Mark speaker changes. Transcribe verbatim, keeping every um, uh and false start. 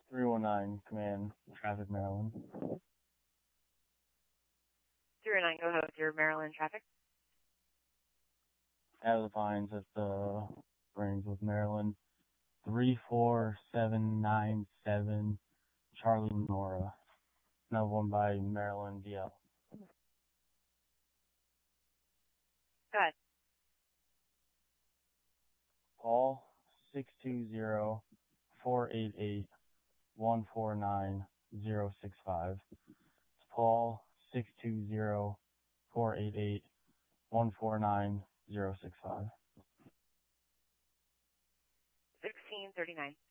Speaker 1: three one nine, command, traffic, Maryland.
Speaker 2: three one nine, go ahead with your Maryland traffic.
Speaker 1: Out of the Pines at the range with Maryland. three four seven nine seven, Charlie Nora. Another one by Maryland D L.
Speaker 2: Go ahead.
Speaker 1: Paul, six two zero, four eight eight, one four nine, zero six five. It's Paul, six two zero, four eight eight, one four nine, zero six five.
Speaker 2: sixteen thirty-nine.